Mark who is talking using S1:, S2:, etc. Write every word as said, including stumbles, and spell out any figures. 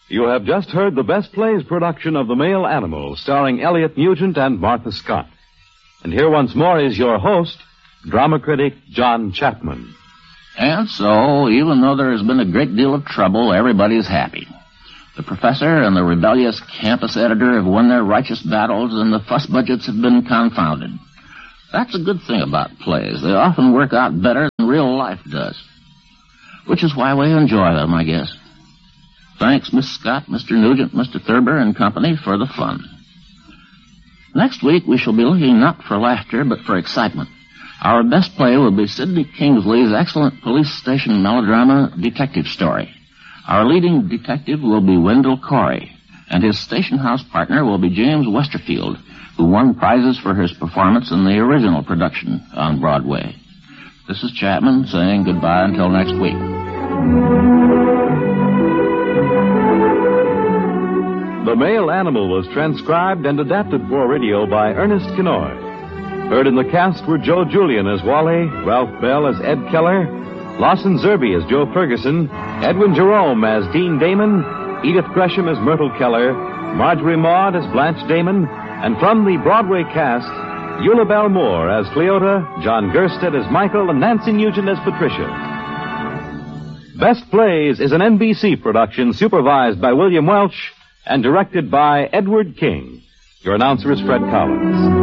S1: You have just heard the Best Plays production of The Male Animal, starring Elliot Nugent and Martha Scott. And here once more is your host, drama critic John Chapman.
S2: And so, even though there has been a great deal of trouble, everybody's happy. The professor and the rebellious campus editor have won their righteous battles, and the fuss budgets have been confounded. That's a good thing about plays. They often work out better than real life does. Which is why we enjoy them, I guess. Thanks, Miss Scott, Mister Nugent, Mister Thurber, and company for the fun. Next week, we shall be looking not for laughter, but for excitement. Our best play will be Sidney Kingsley's excellent police station melodrama, Detective Story. Our leading detective will be Wendell Corey, and his station house partner will be James Westerfield, who won prizes for his performance in the original production on Broadway. This is Chapman saying goodbye until next week.
S1: The Male Animal was transcribed and adapted for radio by Ernest Kinoy. Heard in the cast were Joe Julian as Wally, Ralph Bell as Ed Keller, Lawson Zerbe as Joe Ferguson, Edwin Jerome as Dean Damon, Edith Gresham as Myrtle Keller, Marjorie Maud as Blanche Damon, and from the Broadway cast, Eula Bell Moore as Cleota, John Gerstedt as Michael, and Nancy Nugent as Patricia. Best Plays is an N B C production supervised by William Welch and directed by Edward King. Your announcer is Fred Collins.